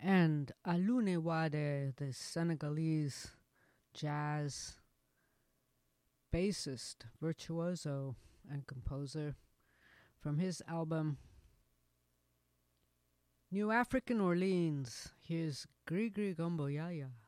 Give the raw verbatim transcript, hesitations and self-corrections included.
and Alune Wade, the Senegalese jazz bassist, virtuoso, and composer, from his album New African Orleans. Here's Grigri Gombo Yaya.